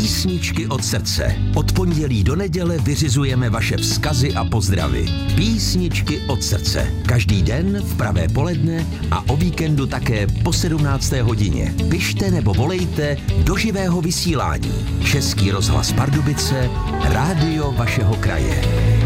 Písničky od srdce. Od pondělí do neděle vyřizujeme vaše vzkazy a pozdravy. Písničky od srdce. Každý den v pravé poledne a o víkendu také po 17. hodině. Pište nebo volejte do živého vysílání. Český rozhlas Pardubice, rádio vašeho kraje.